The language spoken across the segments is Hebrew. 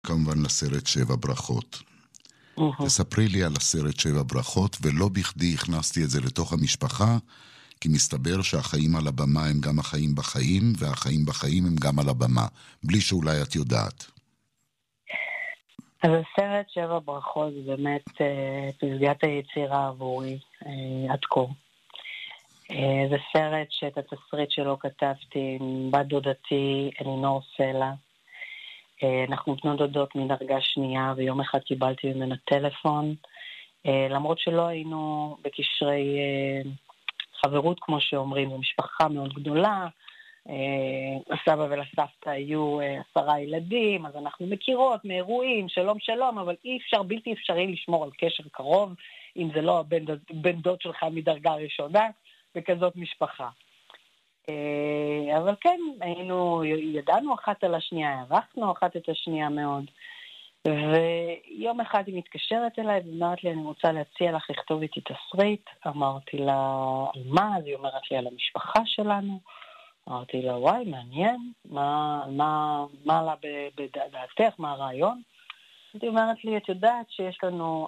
כמובן לסרט 7 ברכות. תספרי לי על הסרט 7 ברכות, ולא בכדי הכנסתי את זה לתוך המשפחה, כי מסתבר שהחיים על הבמה הם גם החיים בחיים, והחיים בחיים הם גם על הבמה, בלי שאולי את יודעת. אז הסרט 7 ברכות זה באמת פסגת היצירה עבורי עד כה. זה סרט שאת התסריט שלו כתבתי עם בת דודתי אלינור סלע. אנחנו בנות דודות מדרגה שנייה, ויום אחד קיבלתי ממנה טלפון, למרות שלא היינו בקשרי חברות, כמו שאומרים, במשפחה מאוד גדולה. הסבא ולסבתא היו 10 ילדים, אז אנחנו מכירות מאירועים, שלום שלום, אבל בלתי אפשרי לשמור על קשר קרוב, אם זה לא בן דוד שלך מדרגה ראשונה, וכזאת משפחה. אבל כן, ידענו אחת על השנייה, הערכנו אחת את השנייה מאוד, ויום אחד היא מתקשרת אליי ואומרת לי, אני רוצה להציע לך לכתוב איתי תסריט. אמרתי לה, על מה? אז היא אומרת לי, על המשפחה שלנו. אמרתי לה, וואי, מעניין, מה עלה בדעתך, מה הרעיון? היא אומרת לי, את יודעת שיש לנו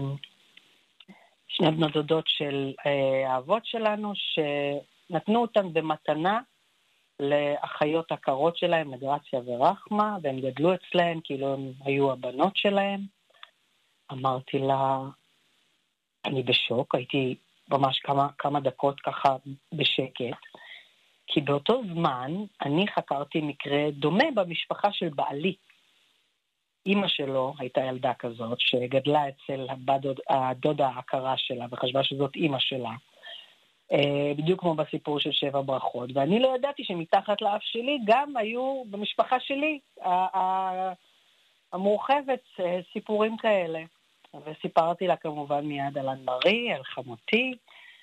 שני בנות דודות של האבות שלנו, שנתנו אותם במתנה לאחיות הקרות שלהם, לגרציה ורחמה, והם גדלו אצלהם כאילו הם היו הבנות שלהם. אמרתי לה, אני בשוק, הייתי ממש כמה דקות ככה בשקט, כי באותו זמן אני חקרתי מקרה דומה במשפחה של בעלי. אמא שלו הייתה ילדה כזאת שגדלה אצל הדודה ההכרה שלה וחשבה שזאת אמא שלה. בדיוק כמו בסיפור של 7 ברכות, ואני לא ידעתי שמתחת לאף שלי גם היו במשפחה שלי המורחבת סיפורים כאלה. וסיפרתי לה כמובן מיד על אנמרי, על חמותי,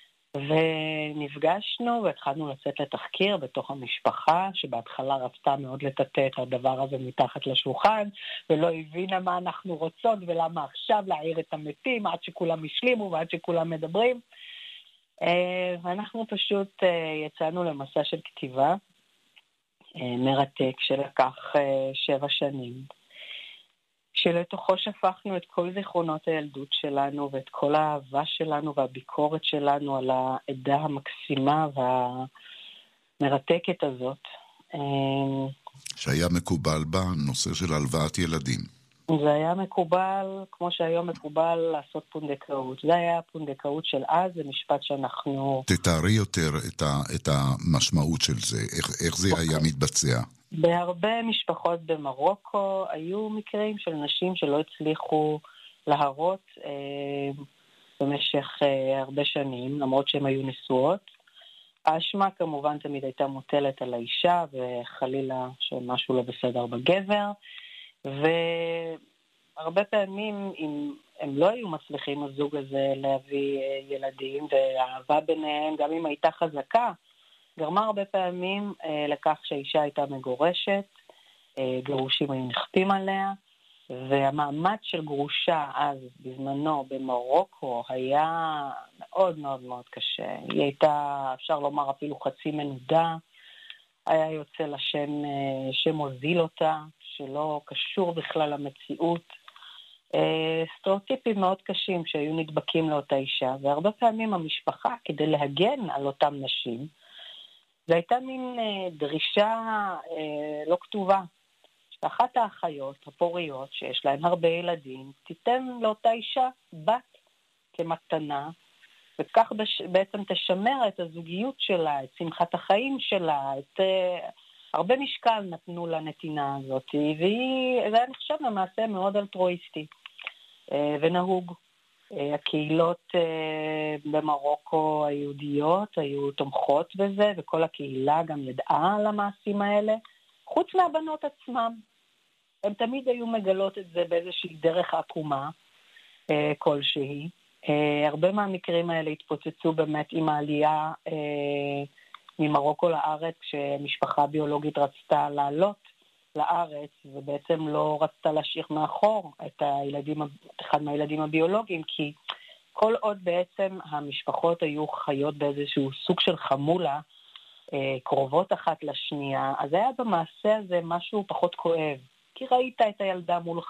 ונפגשנו והתחלנו לצאת לתחקיר בתוך המשפחה, שבהתחלה רצתה מאוד לטטא את הדבר הזה מתחת לשולחן, ולא הבינה מה אנחנו רוצות ולמה עכשיו להעיר את המתים עד שכולם השלימו ועד שכולם מדברים. ואנחנו פשוט יצאנו למסע של כתיבה מרתק שלקח 7 שנים, שלתוכו שפכנו את כל זיכרונות הילדות שלנו ואת כל האהבה שלנו והביקורת שלנו על העדה המקסימה והמרתקת הזאת. שהיה מקובל בנושא של הלוואת ילדים. זה היה מקובל, כמו שהיום מקובל לעשות פונדקאות. זה היה הפונדקאות של אז, זה משפט שאנחנו... תתארי יותר את המשמעות של זה, איך זה היה מתבצע. בהרבה משפחות במרוקו היו מקרים של נשים שלא הצליחו להרות במשך הרבה שנים, למרות שהן היו נשואות. האשמה כמובן תמיד הייתה מוטלת על האישה, וחלילה שמשהו לא בסדר בגבר. והרבה פעמים אם הם לא היו מצליחים הזוג הזה להביא ילדים, והאהבה ביניהם גם אם הייתה חזקה, גרמה הרבה פעמים לכך שהאישה הייתה מגורשת, גרושים היו נכפים עליה, והמעמד של גרושה אז בזמנו במרוקו היה מאוד מאוד מאוד קשה. היא הייתה, אפשר לומר, אפילו חצי מנודה, היה יוצא לשם שמוזיל אותה, שלא קשור בכלל למציאות, סטריאוטיפים מאוד קשים שהיו נדבקים לאותה אישה, והרבה פעמים המשפחה, כדי להגן על אותם נשים, זו הייתה מין דרישה לא כתובה, שאחת האחיות הפוריות שיש להן הרבה ילדים, תיתן לאותה אישה בת כמתנה, וכך בעצם תשמר את הזוגיות שלה, את שמחת החיים שלה, הרבה משקל נתנו לנתינה הזאת, וזה היה נחשב למעשה מאוד אלטרואיסטי ונהוג. הקהילות במרוקו היהודיות היו תומכות בזה, וכל הקהילה גם ידעה על המעשים האלה, חוץ מהבנות עצמם. הן תמיד היו מגלות את זה באיזושהי דרך עקומה כלשהי. הרבה מהמקרים האלה התפוצצו באמת עם העלייה ממרוקו לארץ, כשמשפחה ביולוגית רצתה לעלות לארץ, ובעצם לא רצתה להשאיר מאחור את אחד מהילדים הביולוגיים, כי כל עוד בעצם המשפחות היו חיות באיזשהו סוג של חמולה, קרובות אחת לשנייה, אז היה במעשה הזה משהו פחות כואב. כי ראית את הילדה מולך,